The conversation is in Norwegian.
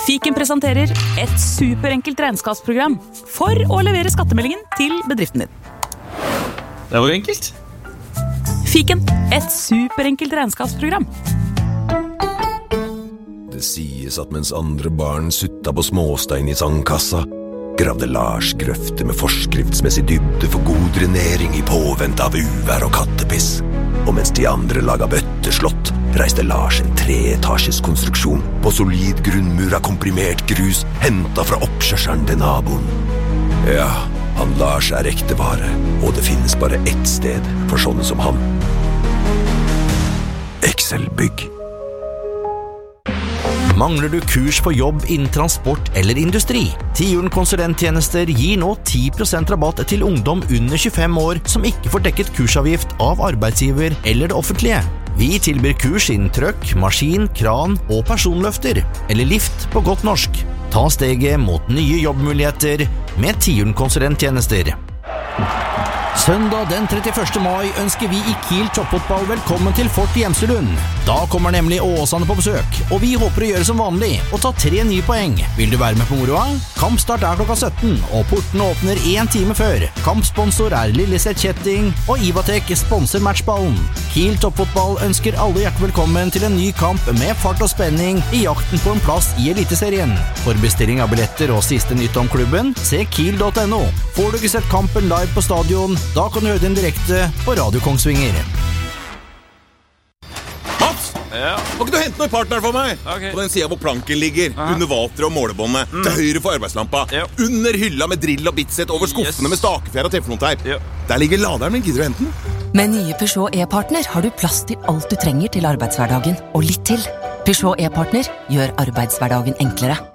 Fiken presenterer et superenkelt regnskapsprogram for å levere skattemeldingen til bedriften din. Det var enkelt. Fiken, et superenkelt regnskapsprogram. Det sies at mens andre barn sutta på småstein i sandkassa, gravde Lars grøfter med forskriftsmessig dybde for god drenering i påvent av uvær og kattepiss. Og mens de andre laga bøtteslott, reiste Lars en 3-etasjes konstruksjon på solid grunnmur av komprimert grus, hentet fra oppkjørselen til naboen. Ja, han Lars ekte vare, og det finnes bare ett sted for sånne som han. Excel-bygg. Mangler du kurs på jobb innen transport eller industri? Tiuren konsulenttjenester gir nå 10% rabatt til ungdom under 25 år som ikke får dekket kursavgift av arbeidsgiver eller det offentlige. Vi tilbyr kurs innen trøkk, maskin, kran og personløfter, eller lift på godt norsk. Ta steget mot nye jobbmuligheter med Tiuren konsulenttjenester. Søndag den 31. mai ønsker vi i Kiel Toppfotball velkommen til Fort Hjemselund. Da kommer nemlig Åsane på besøk, og vi håper å gjøre som vanlig og ta 3 nye poeng. Vil du være med på moroa? Kampstart klokka 17, og portene åpner 1 time før. Kampsponsor Lilleset Kjetting, og Ivatek sponser matchballen. Kiel Toppfotball ønsker alle hjertelig velkommen til en ny kamp med fart og spenning i jakten på en plass i Eliteserien. For bestilling av billetter og siste nytt om klubben, se kiel.no. Får du ikke sett kampen live på stadion, da kan du høre den direkte på Radio Kongsvinger. Mats! Ja. Må ikke du hente noen partner for meg? Ok. På den siden hvor planken ligger, under vater og målebåndet, til høyre for arbeidslampa, Ja. under hylla med drill og bitset, over skuffene med stakefjær og teflonteip. Ja. Der ligger laderen min, gidder du hente den? Med nye Peugeot e-partner har du plass til alt du trenger til arbeidshverdagen, og litt til. Peugeot e-partner gjør arbeidshverdagen enklere.